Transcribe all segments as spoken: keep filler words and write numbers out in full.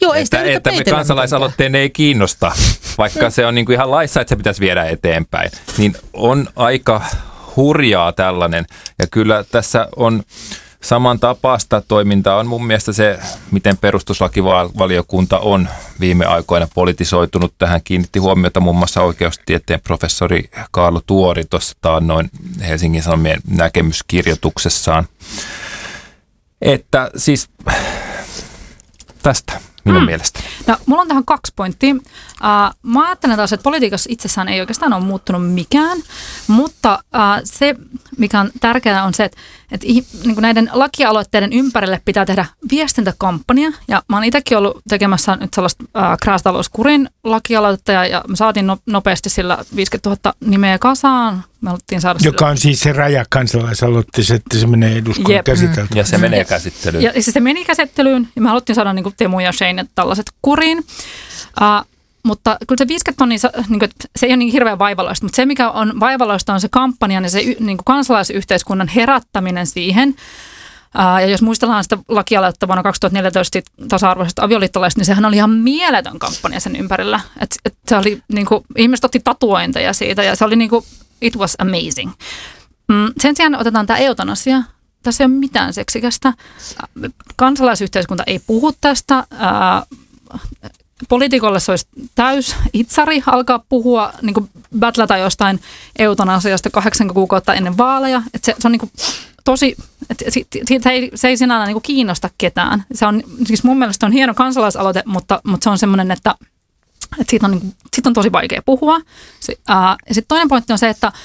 Joo, ei että, että me kansalaisaloitteen ei kiinnosta, vaikka se on niin kuin ihan laissa, että se pitäisi viedä eteenpäin. Niin on aika hurjaa tällainen. Ja kyllä tässä on samantapaista toimintaa on mun mielestä se, miten perustuslakivaliokunta on viime aikoina politisoitunut. Tähän kiinnitti huomiota muun muassa oikeustieteen professori Kaarlo Tuori tuossa taannoin Helsingin Sanomien näkemyskirjoituksessaan. Että siis tästä minun mm. mielestä. No, mulla on tähän kaksi pointtia. Uh, mä ajattelen taas, että politiikassa itsessään ei oikeastaan ole muuttunut mikään, mutta uh, se, mikä on tärkeää, on se, että, että niin kuin näiden lakialoitteiden ympärille pitää tehdä viestintäkampanja. Ja mä oon itsekin ollut tekemässä nyt sellaista uh, krääsitalouskurin lakialoitetta, ja, ja me saatiin no, nopeasti sillä viisikymmentätuhatta nimeä kasaan. Me haluttiin saada Joka sillä on siis se raja kansalaisaloitteessa, että se menee eduskunnan käsiteltäväksi. Ja se menee käsittelyyn. Ja, ja se meni käsittelyyn, ja me haluttiin saada niin kuin Temu ja Shane tällaiset kuriin. Uh, mutta kyllä se viisikymmentä tonnia, niin kuin, se ei ole niin hirveän vaivalloista, mutta se mikä on vaivalloista on se kampanja ja se niin kuin kansalaisyhteiskunnan herättäminen siihen. Uh, ja jos muistellaan sitä lakialoitetta vuonna kaksituhattaneljätoista tasa-arvoisesta avioliittolaista, niin sehän oli ihan mieletön kampanja sen ympärillä. Et, et se oli, niin kuin, ihmiset otti tatuointeja siitä ja se oli niin kuin, it was amazing. Mm, sen sijaan otetaan tämä eutanasia. Tässä ei ole mitään seksikästä. Kansalaisyhteiskunta ei puhu tästä. Uh, Poliitikolle se olisi täys itsari alkaa puhua, niin kuin battlata jostain eutanasiasta kahdeksan kuukautta ennen vaaleja. Että se, se on niin kuin tosi, että se ei, se ei sinällään niin kuin kiinnosta ketään. Se on, siis mun mielestä on hieno kansalaisaloite, mutta, mutta se on semmoinen, että, että siitä, on, niin kuin, siitä on tosi vaikea puhua. Se, ää, ja sitten toinen pointti on se, että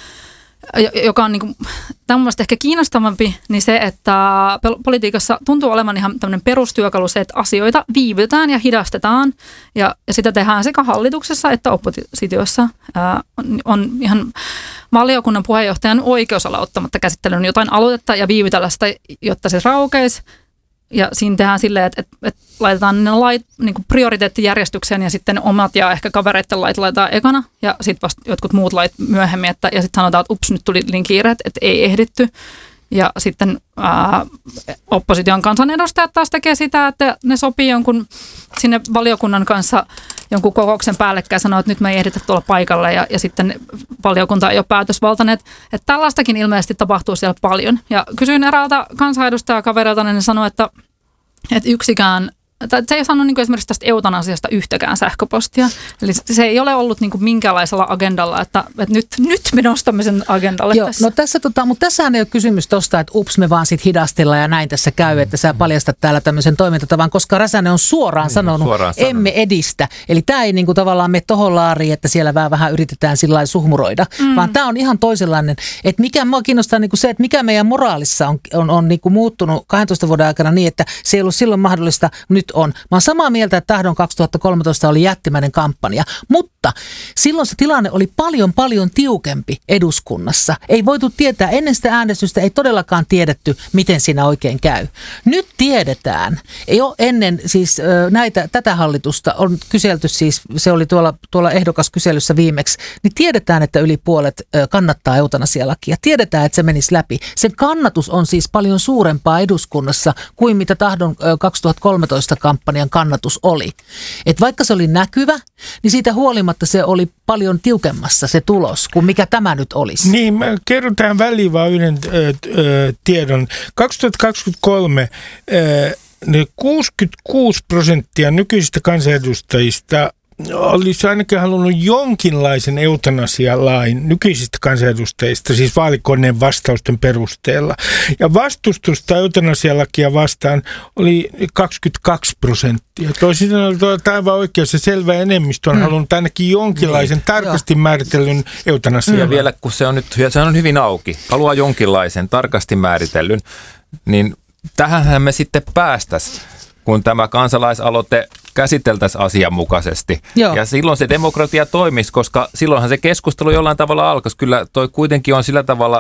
joka on niin kuin, tämän mielestä ehkä kiinnostavampi, niin se, että politiikassa tuntuu olevan ihan tämmöinen perustyökalu se, että asioita viivytetään ja hidastetaan. Ja, ja sitä tehdään sekä hallituksessa että oppositiossa. Ää, on, on ihan valiokunnan puheenjohtajan oikeus olla ottamatta käsittelyyn jotain aloitetta ja viivytellä sitä, jotta se raukeisi. Ja siinä tehdään silleen, että, että, että laitetaan ne lait niin kuin prioriteettijärjestykseen ja sitten omat ja ehkä kavereiden lait laitetaan ekana ja sitten vasta jotkut muut lait myöhemmin. Että, ja sitten sanotaan, että ups, nyt tuli niin kiire, että ei ehditty. Ja sitten ää, opposition kansanedustajat taas tekee sitä, että ne sopii jonkun sinne valiokunnan kanssa jonkun kokouksen päällekkäin sanoo, että nyt me ei ehditä tuolla paikalle ja, ja sitten valiokunta ei ole päätösvaltainen. Että, että tällaistakin ilmeisesti tapahtuu siellä paljon. Ja kysyin eräältä kansanedustajakaverilta, niin ne sanoi, että, että yksikään, että se ei saanut niin kuin esimerkiksi tästä eutanasiasta yhtäkään sähköpostia. Eli se ei ole ollut niin kuin minkäänlaisella agendalla, että, että nyt, nyt me nostamme sen agendalle. Joo, tässä. No tässä, tota, mutta tässähän ei ole kysymys tosta, että ups me vaan sit hidastellaan ja näin tässä käy, että sä paljastat täällä tämmöisen toimintatavan, koska Räsänen on suoraan sanonut, suoraan emme sanonut. edistä. Eli tämä ei niin kuin tavallaan mene tohon laariin, että siellä vähän, vähän yritetään sillä lailla suhmuroida, mm. vaan tämä on ihan toisenlainen. Että mikä mua kiinnostaa niin kuin se, että mikä meidän moraalissa on, on, on niin kuin muuttunut kahdentoista vuoden aikana niin, että se ei ollut silloin mahdollista, nyt on. Mä oon samaa mieltä, että Tahdon kaksituhattakolmetoista oli jättimäinen kampanja, mutta silloin se tilanne oli paljon paljon tiukempi eduskunnassa. Ei voitu tietää, ennen sitä äänestystä ei todellakaan tiedetty, miten siinä oikein käy. Nyt tiedetään. Ei ole ennen siis näitä, tätä hallitusta on kyselty siis, se oli tuolla, tuolla ehdokaskyselyssä viimeksi, niin tiedetään, että yli puolet kannattaa eutanasialakia. Tiedetään, että se menisi läpi. Sen kannatus on siis paljon suurempaa eduskunnassa kuin mitä Tahdon kaksituhattakolmetoista kampanjan kannatus oli. Et vaikka se oli näkyvä, niin siitä huolimatta se oli paljon tiukemmassa se tulos kuin mikä tämä nyt olisi. Niin, mä kerron tähän väliin vaan yhden ö, ö, tiedon. kaksituhattakaksikymmentäkolme ö, ne kuusikymmentäkuusi prosenttia nykyisistä kansanedustajista olisi ainakin halunnut jonkinlaisen eutanasialain nykyisistä kansanedustajista, siis vaalikoneen vastausten perusteella. Ja vastustusta eutanasialakia vastaan oli kaksikymmentäkaksi prosenttia. Toisin sanoen aivan oikein se selvä enemmistö on mm. halunnut ainakin jonkinlaisen niin. tarkasti Joo. määritellyn eutanasialain. Ja vielä kun se on nyt se on hyvin auki, haluaa jonkinlaisen tarkasti määritellyn, niin tähänhän me sitten päästäisiin, kun tämä kansalaisaloite käsiteltäisiin asianmukaisesti. Joo. Ja silloin se demokratia toimisi, koska silloinhan se keskustelu jollain tavalla alkaisi. Kyllä toi kuitenkin on sillä tavalla,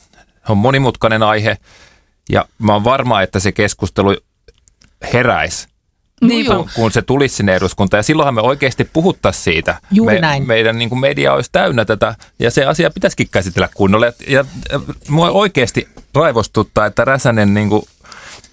on monimutkainen aihe, ja mä oon varma, että se keskustelu heräisi, niin kun, kun se tulisi sinne eduskuntaan. Ja silloinhan me oikeasti puhuttaisiin siitä. Juuri me, näin. Meidän niin kuin media olisi täynnä tätä, ja se asia pitäisikin käsitellä kunnolla. Ja, ja mua oikeasti raivostuttaa, että Räsänen niin kuin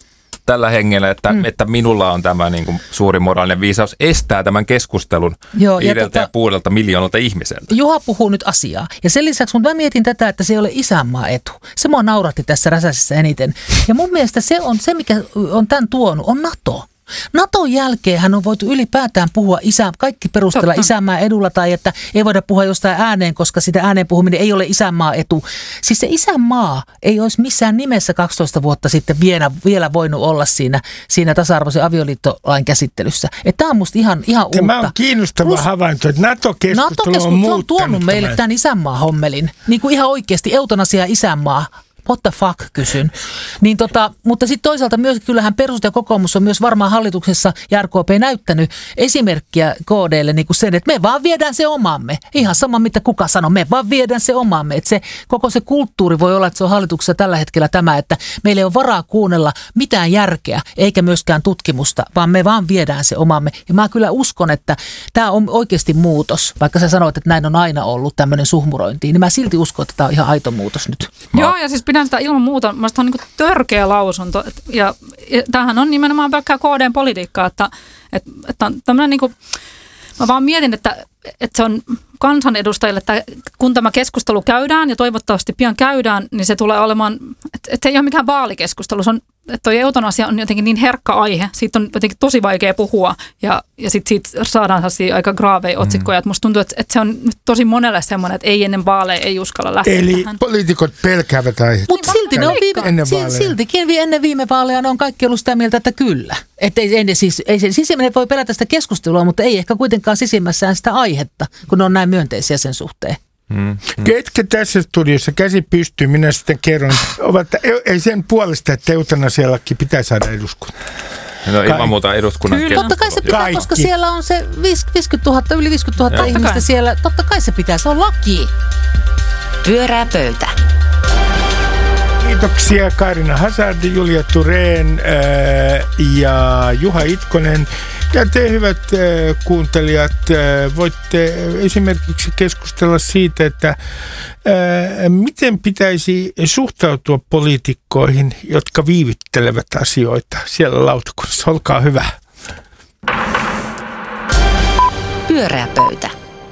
tällä hengellä, että, mm. että minulla on tämä niin kuin suuri moraalinen viisaus estää tämän keskustelun Joo, viideltä ja, ja puolelta miljoonalta ihmiseltä. Juha puhuu nyt asiaa. Ja sen lisäksi, mutta mä mietin tätä, että se ei ole isänmaa etu. Se mua nauratti tässä Räsäsessä eniten. Ja mun mielestä se on se, mikä on tämän tuonut, on NATO. Naton jälkeen hän on voitu ylipäätään puhua isä, kaikki perustella Totta. isänmaa edulla tai että ei voida puhua jostain ääneen, koska sitä ääneen puhuminen ei ole isänmaa etu. Siis se isänmaa ei olisi missään nimessä kaksitoista vuotta sitten vielä, vielä voinut olla siinä, siinä tasa-arvoisen avioliittolain käsittelyssä. Tämä on musta ihan, ihan uutta. Tämä on kiinnostava Plus, havainto, että NATO-keskustelu NATO on muuttanut. on tuonut meille tämän isänmaa-hommelin. Niin kuin ihan oikeasti eutanasia isänmaa. What the fuck, kysyn. Niin tota, mutta sitten toisaalta myös kyllähän perustus ja kokoomus on myös varmaan hallituksessa ja R K P näyttänyt esimerkkiä K D:lle niin kuin sen, että me vaan viedään se omamme. Ihan sama mitä kuka sanoo, me vaan viedään se omamme. Että se, koko se kulttuuri voi olla, että se on hallituksessa tällä hetkellä tämä, että meillä ei ole varaa kuunnella mitään järkeä eikä myöskään tutkimusta, vaan me vaan viedään se omamme. Ja mä kyllä uskon, että tämä on oikeasti muutos, vaikka sä sanoit, että näin on aina ollut tämmöinen suhmurointi, niin mä silti uskon, että tämä on ihan aito muutos nyt. Mä... Joo, ja siis pidän sitä ilman muuta, mielestäni on niin kuin törkeä lausunto. Ja, ja tämähän on nimenomaan pelkkää K D:n politiikkaa, että, että, että on tämmöinen niin kuin, mä vaan mietin, että, että se on kansanedustajille, että kun tämä keskustelu käydään ja toivottavasti pian käydään, niin se tulee olemaan, että, että se ei ole mikään vaalikeskustelu, se on, että toi eutanasia on jotenkin niin herkkä aihe, siitä on jotenkin tosi vaikea puhua ja, ja sitten siitä saadaan aika graaveja otsikkoja, että musta tuntuu, että, että se on nyt tosi monelle semmoinen, että ei ennen vaaleja ei uskalla lähteä Eli tähän. poliitikot pelkäävät aihetta. Mutta silti ne on viime, siltikin ennen viime vaaleja ne on kaikki ollut sitä mieltä, että kyllä. Että ei, ei, siis, ei se sisimmäinen voi pelätä sitä keskustelua, mutta ei ehkä kuitenkaan sisimmässään sitä aihetta, kun ne on näin myönteisiä sen suhteen. Mm, mm. Ketkä tässä studiossa käsi pystyy, minä sitten kerron, ovat, ei sen puolesta, että eutanasiallakin pitää saada eduskunta. No ilman muuta eduskunnan Kyllä. Totta kai se pitää, Kaikki. koska siellä on se viisikymmentätuhatta, yli viisikymmentätuhatta ihmistä kai. siellä. Totta kai se pitää, se on laki. Pyörää pöytä. Kiitoksia Kaarina Hazard, Julia Thurén äh, ja Juha Itkonen. Ja te hyvät äh, kuuntelijat, äh, voitte esimerkiksi keskustella siitä, että äh, miten pitäisi suhtautua poliitikkoihin, jotka viivyttelevät asioita siellä lautakunnassa. Olkaa hyvä. Pyöreä pöytä.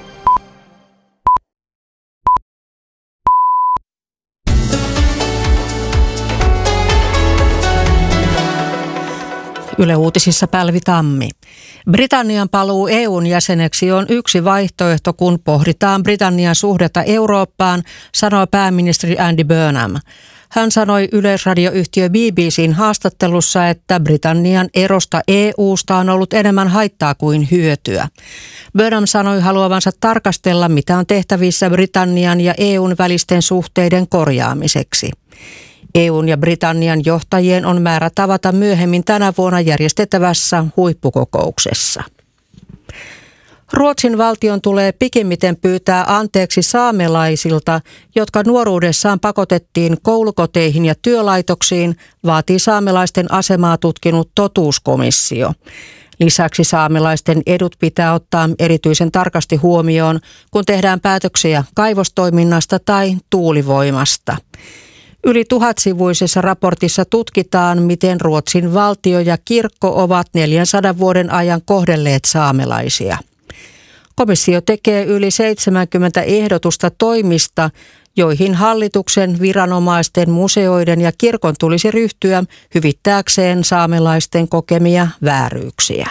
Yle Uutisissa Pälvi Tammi. Britannian paluu E U:n jäseneksi on yksi vaihtoehto, kun pohditaan Britannian suhdetta Eurooppaan, sanoo pääministeri Andy Burnham. Hän sanoi yleisradioyhtiö B B C:n haastattelussa, että Britannian erosta E U:sta on ollut enemmän haittaa kuin hyötyä. Burnham sanoi haluavansa tarkastella, mitä on tehtävissä Britannian ja E U:n välisten suhteiden korjaamiseksi. E U:n ja Britannian johtajien on määrä tavata myöhemmin tänä vuonna järjestettävässä huippukokouksessa. Ruotsin valtion tulee pikimmiten pyytää anteeksi saamelaisilta, jotka nuoruudessaan pakotettiin koulukoteihin ja työlaitoksiin, vaatii saamelaisten asemaa tutkinut totuuskomissio. Lisäksi saamelaisten edut pitää ottaa erityisen tarkasti huomioon, kun tehdään päätöksiä kaivostoiminnasta tai tuulivoimasta. Yli tuhatsivuisessa raportissa tutkitaan, miten Ruotsin valtio ja kirkko ovat neljänsadan vuoden ajan kohdelleet saamelaisia. Komissio tekee yli seitsemänkymmentä ehdotusta toimista, joihin hallituksen, viranomaisten, museoiden ja kirkon tulisi ryhtyä hyvittääkseen saamelaisten kokemia vääryyksiä.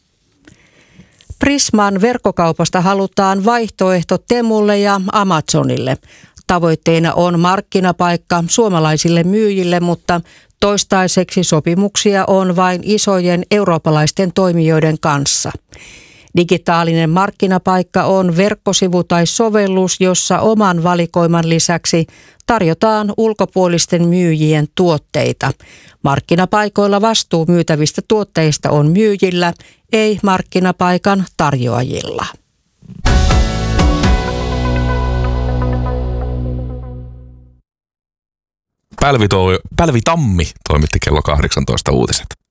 Prisman verkkokaupasta halutaan vaihtoehto Temulle ja Amazonille. Tavoitteena on markkinapaikka suomalaisille myyjille, mutta toistaiseksi sopimuksia on vain isojen eurooppalaisten toimijoiden kanssa. Digitaalinen markkinapaikka on verkkosivu tai sovellus, jossa oman valikoiman lisäksi tarjotaan ulkopuolisten myyjien tuotteita. Markkinapaikoilla vastuu myytävistä tuotteista on myyjillä, ei markkinapaikan tarjoajilla. Pälvi, toi, Pälvi Tammi toimitti kello kahdeksantoista uutiset.